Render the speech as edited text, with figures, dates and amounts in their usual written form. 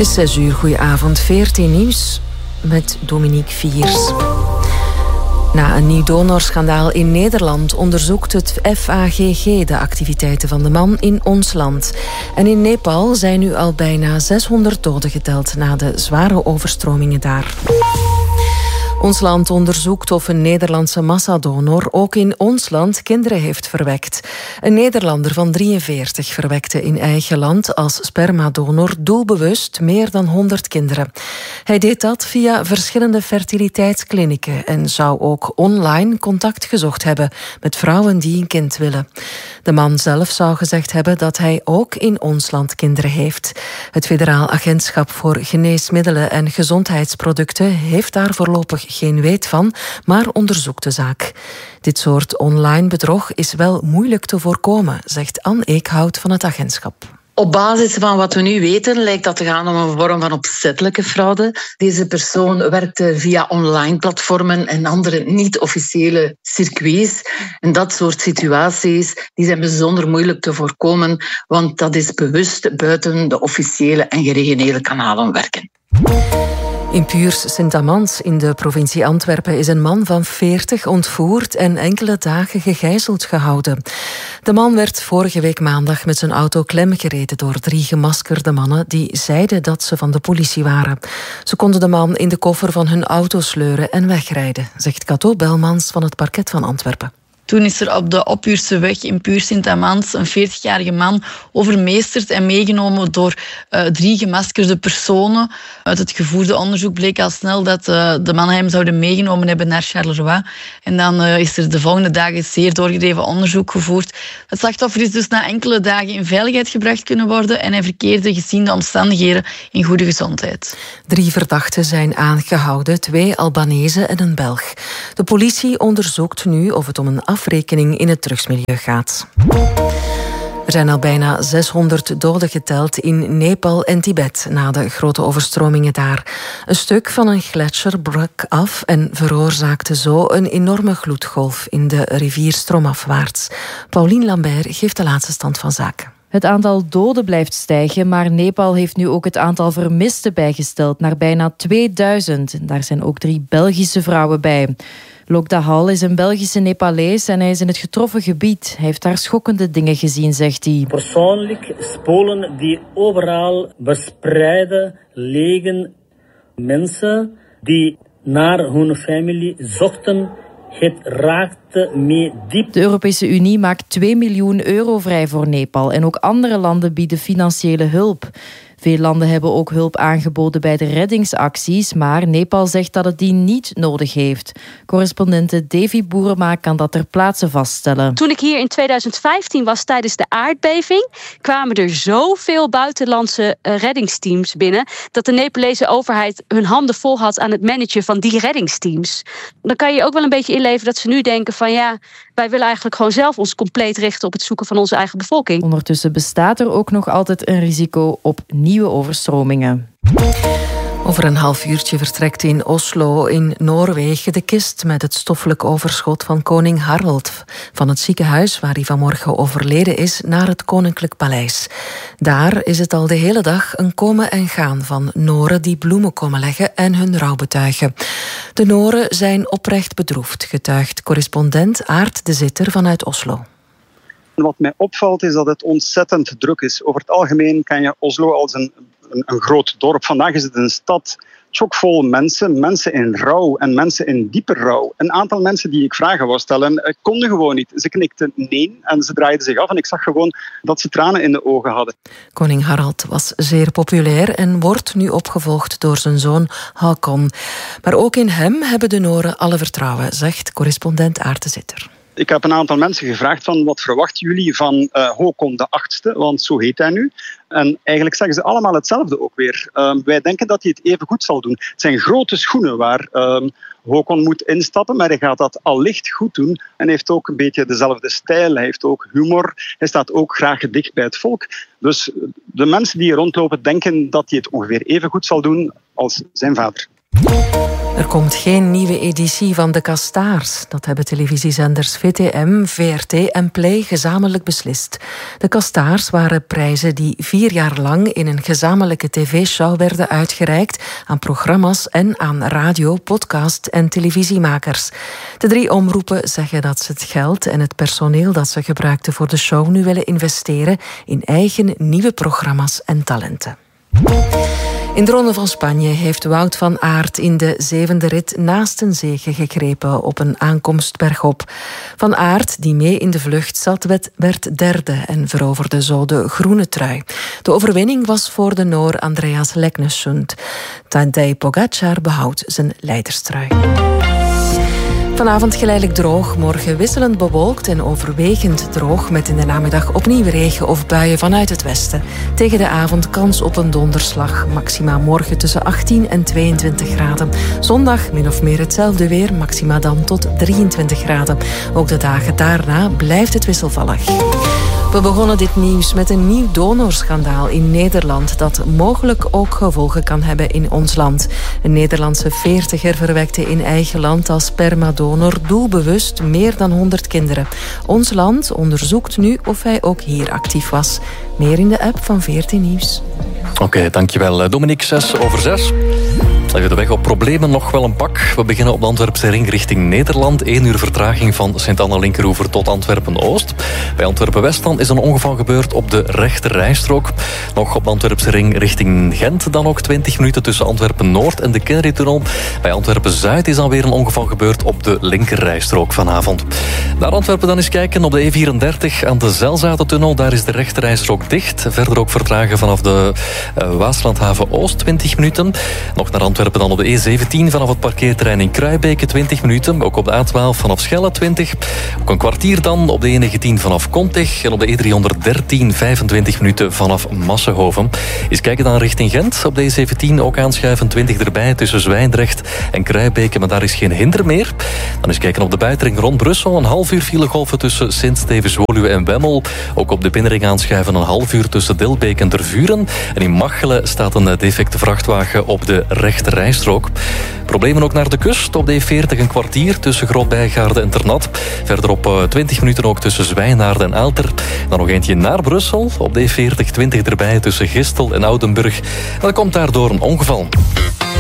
is 6:00, goedenavond, 14 nieuws met Dominique Viers. Na een nieuw donorschandaal in Nederland onderzoekt het FAGG de activiteiten van de man in ons land. En in Nepal zijn nu al bijna 600 doden geteld na de zware overstromingen daar. Ons land onderzoekt of een Nederlandse massadonor ook in ons land kinderen heeft verwekt. Een Nederlander van 43 verwekte in eigen land als spermadonor doelbewust meer dan 100 kinderen. Hij deed dat via verschillende fertiliteitsklinieken en zou ook online contact gezocht hebben met vrouwen die een kind willen. De man zelf zou gezegd hebben dat hij ook in ons land kinderen heeft. Het Federaal Agentschap voor Geneesmiddelen en Gezondheidsproducten heeft daar voorlopig geen weet van, maar onderzoekt de zaak. Dit soort online bedrog is wel moeilijk te voorkomen, zegt Anne Eekhout van het agentschap. Op basis van wat we nu weten lijkt dat te gaan om een vorm van opzettelijke fraude. Deze persoon werkte via online platformen en andere niet-officiële circuits. En dat soort situaties die zijn bijzonder moeilijk te voorkomen, want dat is bewust buiten de officiële en geregionele kanalen werken. In Puurs Sint-Amans in de provincie Antwerpen is een man van 40 ontvoerd en enkele dagen gegijzeld gehouden. De man werd vorige week maandag met zijn auto klemgereden door 3 gemaskerde mannen die zeiden dat ze van de politie waren. Ze konden de man in de koffer van hun auto sleuren en wegrijden, zegt Cato Belmans van het parket van Antwerpen. Toen is er op de Oppuurse weg in Puurs Sint-Amans een 40-jarige man overmeesterd en meegenomen door 3 gemaskerde personen. Uit het gevoerde onderzoek bleek al snel dat de mannen hem zouden meegenomen hebben naar Charleroi. En dan is er de volgende dagen zeer doorgedreven onderzoek gevoerd. Het slachtoffer is dus na enkele dagen in veiligheid gebracht kunnen worden en hij verkeerde gezien de omstandigheden in goede gezondheid. 3 verdachten zijn aangehouden, 2 Albanezen en een Belg. De politie onderzoekt nu of het om een afrekening in het drugsmilieu gaat. Er zijn al bijna 600 doden geteld in Nepal en Tibet na de grote overstromingen daar. Een stuk van een gletsjer brak af en veroorzaakte zo een enorme gloedgolf in de rivier stroomafwaarts. Pauline Lambert geeft de laatste stand van zaken. Het aantal doden blijft stijgen, maar Nepal heeft nu ook het aantal vermisten bijgesteld naar bijna 2000. Daar zijn ook 3 Belgische vrouwen bij. Lokdahal is een Belgische Nepalees en hij is in het getroffen gebied. Hij heeft daar schokkende dingen gezien, zegt hij. Persoonlijk spolen die overal verspreiden liggen mensen die naar hun familie zochten. Het raakte me diep. De Europese Unie maakt 2 miljoen euro vrij voor Nepal en ook andere landen bieden financiële hulp. Veel landen hebben ook hulp aangeboden bij de reddingsacties, maar Nepal zegt dat het die niet nodig heeft. Correspondente Davy Boerema kan dat ter plaatse vaststellen. Toen ik hier in 2015 was tijdens de aardbeving, kwamen er zoveel buitenlandse reddingsteams binnen dat de Nepalese overheid hun handen vol had aan het managen van die reddingsteams. Dan kan je ook wel een beetje inleven dat ze nu denken van ja, wij willen eigenlijk gewoon zelf ons compleet richten op het zoeken van onze eigen bevolking. Ondertussen bestaat er ook nog altijd een risico op nieuwe overstromingen. Over een half uurtje vertrekt in Oslo in Noorwegen de kist met het stoffelijk overschot van koning Harald van het ziekenhuis waar hij vanmorgen overleden is naar het Koninklijk Paleis. Daar is het al de hele dag een komen en gaan van Noren die bloemen komen leggen en hun rouw betuigen. De Noren zijn oprecht bedroefd, getuigt correspondent Aart de Zitter vanuit Oslo. Wat mij opvalt is dat het ontzettend druk is. Over het algemeen ken je Oslo als een groot dorp. Vandaag is het een stad chockvol mensen in rouw en mensen in diepe rouw. Een aantal mensen die ik vragen wou stellen, konden gewoon niet. Ze knikten nee en ze draaiden zich af en ik zag gewoon dat ze tranen in de ogen hadden. Koning Harald was zeer populair en wordt nu opgevolgd door zijn zoon Haakon. Maar ook in hem hebben de Noren alle vertrouwen, zegt correspondent Aart de Zitter. Ik heb een aantal mensen gevraagd van wat verwachten jullie van Haakon de 8e, want zo heet hij nu. En eigenlijk zeggen ze allemaal hetzelfde ook weer. Wij denken dat hij het even goed zal doen. Het zijn grote schoenen waar Haakon moet instappen, maar hij gaat dat allicht goed doen. En hij heeft ook een beetje dezelfde stijl, hij heeft ook humor. Hij staat ook graag dicht bij het volk. Dus de mensen die hier rondlopen denken dat hij het ongeveer even goed zal doen als zijn vader. Er komt geen nieuwe editie van De Kastaars. Dat hebben televisiezenders VTM, VRT en Play gezamenlijk beslist. De Kastaars waren prijzen die 4 jaar lang in een gezamenlijke tv-show werden uitgereikt aan programma's en aan radio, podcast en televisiemakers. De 3 omroepen zeggen dat ze het geld en het personeel dat ze gebruikten voor de show nu willen investeren in eigen nieuwe programma's en talenten. In de Ronde van Spanje heeft Wout van Aert in de 7e rit naast een zege gegrepen op een aankomst bergop. Van Aert, die mee in de vlucht zat, werd derde en veroverde zo de groene trui. De overwinning was voor de Noor Andreas Leknessund. Tadej Pogačar behoudt zijn leiderstrui. Vanavond geleidelijk droog, morgen wisselend bewolkt en overwegend droog met in de namiddag opnieuw regen of buien vanuit het westen. Tegen de avond kans op een donderslag. Maxima morgen tussen 18 en 22 graden. Zondag min of meer hetzelfde weer, maxima dan tot 23 graden. Ook de dagen daarna blijft het wisselvallig. We begonnen dit nieuws met een nieuw donorschandaal in Nederland dat mogelijk ook gevolgen kan hebben in ons land. Een Nederlandse 40er verwekte in eigen land als spermadonor doelbewust meer dan 100 kinderen. Ons land onderzoekt nu of hij ook hier actief was. Meer in de app van VRT Nieuws. Oké, dankjewel Dominique. 6:06. Leggen de weg op problemen nog wel een pak. We beginnen op de Antwerpse ring richting Nederland. 1 uur vertraging van Sint-Anna-Linkeroever tot Antwerpen-Oost. Bij Antwerpen-Westland is een ongeval gebeurd op de rechterrijstrook. Nog op de Antwerpse ring richting Gent dan ook 20 minuten tussen Antwerpen-Noord en de Kennedy-tunnel. Bij Antwerpen-Zuid is dan weer een ongeval gebeurd op de linkerrijstrook vanavond. Naar Antwerpen dan eens kijken op de E34 aan de Zelzatentunnel. Daar is de rechterrijstrook dicht. Verder ook vertragen vanaf de Waaslandhaven-Oost 20 minuten. Nog naar Antwerpen dan op de E17 vanaf het parkeerterrein in Kruibeke 20 minuten. Ook op de A12 vanaf Schelle 20. Ook een kwartier dan op de E19 vanaf Kontich. En op de E313 25 minuten vanaf Massenhoven. Eens kijken dan richting Gent. Op de E17 ook aanschuiven 20 erbij tussen Zwijndrecht en Kruibeke. Maar daar is geen hinder meer. Dan eens kijken op de buitenring rond Brussel. Een half uur file golven tussen Sint-Stevens-Woluwe en Wemmel. Ook op de binnenring aanschuiven een half uur tussen Dilbeek en Tervuren. En in Machelen staat een defecte vrachtwagen op de rechterrijstrook. Problemen ook naar de kust. Op de E40 een kwartier tussen Groot-Bijgaarde en Ternat. Verder op 20 minuten ook tussen Zwijnaarden en Aalter. Dan nog eentje naar Brussel. Op de E40 20 erbij tussen Gistel en Oudenburg. En dan komt daardoor een ongeval.